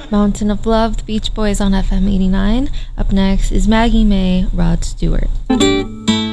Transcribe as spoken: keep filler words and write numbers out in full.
Mountain of Love, The Beach Boys on F M eighty-nine. Up next is Maggie May, Rod Stewart.